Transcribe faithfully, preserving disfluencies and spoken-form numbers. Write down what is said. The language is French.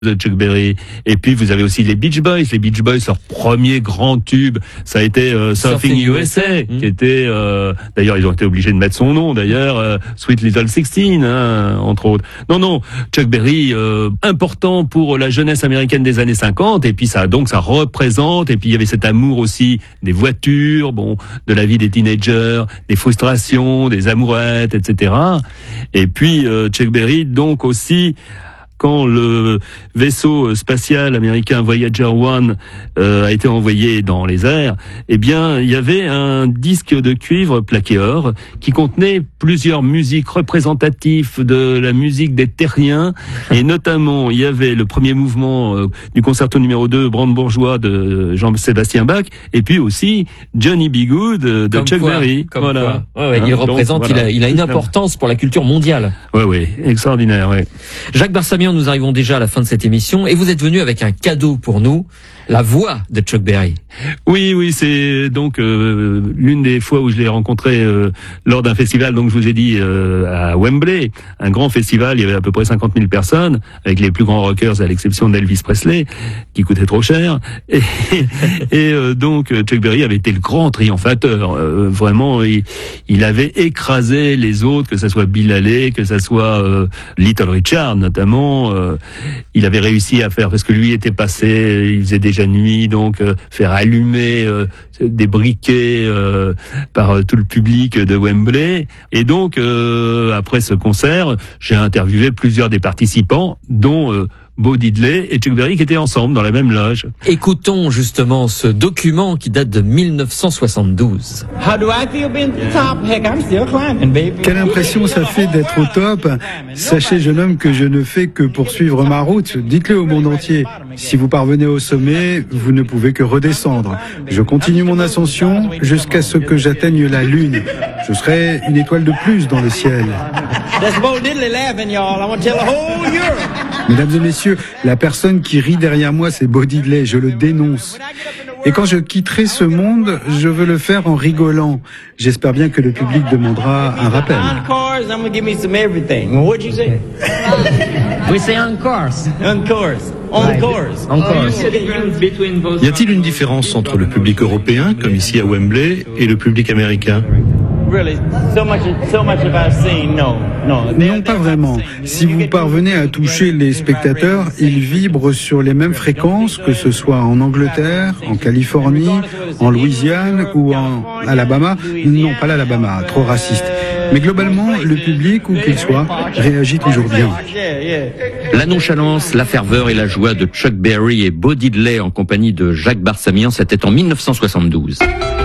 de Chuck Berry. Et puis vous avez aussi les Beach Boys. Les Beach Boys, leur premier grand tube, ça a été euh, Surfing, Surfing U S A, mmh. qui était euh, d'ailleurs ils ont été obligés de mettre son nom d'ailleurs, euh, Sweet Little sixteen, hein, entre autres. Non non, Chuck Berry euh, important pour la jeunesse américaine des années cinquante. Et puis ça donc ça représente. Et puis il y avait cet amour aussi des voitures, bon, de la vie des teenagers, des frustrations, des amourettes, et cetera. Et puis euh, Chuck Berry donc aussi. Quand le vaisseau spatial américain Voyager un euh, a été envoyé dans les airs, eh bien, il y avait un disque de cuivre plaqué or qui contenait plusieurs musiques représentatives de la musique des terriens, et notamment, il y avait le premier mouvement euh, du concerto numéro deux Brandebourgeois de Jean-Sébastien Bach, et puis aussi Johnny B. Good de comme Chuck quoi, Berry. Voilà. Ouais, ouais, il hein, représente, donc, voilà. il, a, il a une importance pour la culture mondiale. Oui, oui, extraordinaire, oui. Jacques Barsamian, nous arrivons déjà à la fin de cette émission et vous êtes venu avec un cadeau pour nous, la voix de Chuck Berry. Oui, oui, c'est donc euh, l'une des fois où je l'ai rencontré euh, lors d'un festival, donc je vous ai dit euh, à Wembley, un grand festival, il y avait à peu près cinquante mille personnes, avec les plus grands rockers à l'exception d'Elvis Presley, qui coûtait trop cher. Et, et euh, donc Chuck Berry avait été le grand triomphateur. Euh, vraiment, il, il avait écrasé les autres, que ça soit Bill Haley, que ça soit euh, Little Richard notamment. Euh, il avait réussi à faire, parce que lui était passé, il faisait déjà nuit, donc euh, faire allumer euh, des briquets euh, par euh, tout le public de Wembley. Et donc, euh, après ce concert, j'ai interviewé plusieurs des participants, dont euh, Bo Diddley et Chuck Berry qui étaient ensemble dans la même loge. Écoutons justement ce document qui date de mille neuf cent soixante-douze. Quelle impression ça fait d'être au top. Sachez, jeune homme, que je ne fais que poursuivre ma route. Dites-le au monde entier. Si vous parvenez au sommet, vous ne pouvez que redescendre. Je continue mon ascension jusqu'à ce que j'atteigne la lune. Je serai une étoile de plus dans le ciel. Mesdames et messieurs, la personne qui rit derrière moi, c'est Bo Diddley, je le dénonce. Et quand je quitterai ce monde, je veux le faire en rigolant. J'espère bien que le public demandera un rappel. We say encores. Encores. Encores. Encores. Y a-t-il une différence entre le public européen, comme ici à Wembley, et le public américain ? Non, pas vraiment. Si vous parvenez à toucher les spectateurs, ils vibrent sur les mêmes fréquences, que ce soit en Angleterre, en Californie, en Louisiane ou en Alabama. Non, pas l'Alabama, trop raciste. Mais globalement, le public, où qu'il soit, réagit toujours bien. La nonchalance, la ferveur et la joie de Chuck Berry et Bo Diddley en compagnie de Jacques Barsamian, c'était en mille neuf cent soixante-douze.